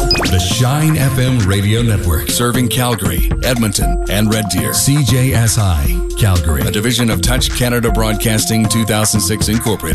The Shine FM Radio Network, serving Calgary, Edmonton, and Red Deer. CJSI, Calgary, a division of Touch Canada Broadcasting 2006 Incorporated.